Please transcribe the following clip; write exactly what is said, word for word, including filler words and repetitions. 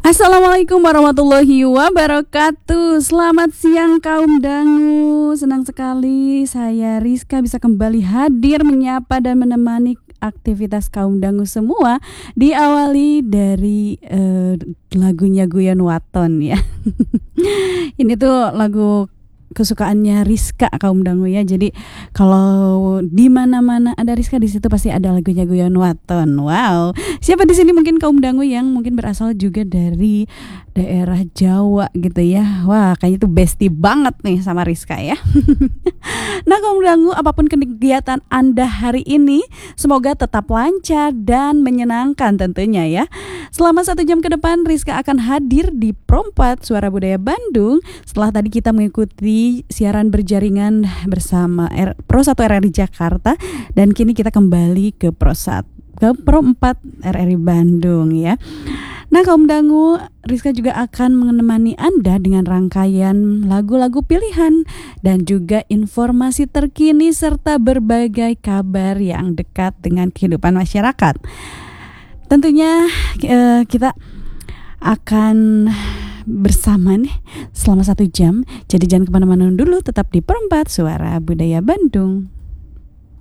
Assalamualaikum warahmatullahi wabarakatuh. Selamat siang kaum dangu. Senang sekali saya Rizka bisa kembali hadir menyapa dan menemani aktivitas kaum dangu semua. Diawali dari uh, lagunya Guyon Waton ya. Ini tuh lagu kesukaannya Rizka kaum dangu ya. Jadi kalau di mana-mana ada Rizka, di situ pasti ada lagunya Guyon Waton. Wow. Siapa di sini mungkin kaum dangu yang mungkin berasal juga dari daerah Jawa gitu ya. Wah, kayaknya tuh bestie banget nih sama Rizka ya. Nah, kaum dangu, apapun kegiatan Anda hari ini, semoga tetap lancar dan menyenangkan tentunya ya. Selama satu jam ke depan Rizka akan hadir di Pro empat Suara Budaya Bandung. Setelah tadi kita mengikuti siaran berjaringan bersama R- Pro satu R R I Jakarta, dan kini kita kembali ke Pro satu ke Pro empat R R I Bandung ya. Nah, kaum dangu, Rizka juga akan menemani Anda dengan rangkaian lagu-lagu pilihan dan juga informasi terkini serta berbagai kabar yang dekat dengan kehidupan masyarakat. Tentunya eh, kita akan bersama nih selama satu jam. Jadi jangan kemana-mana dulu, tetap di Pro empat Suara Budaya Bandung.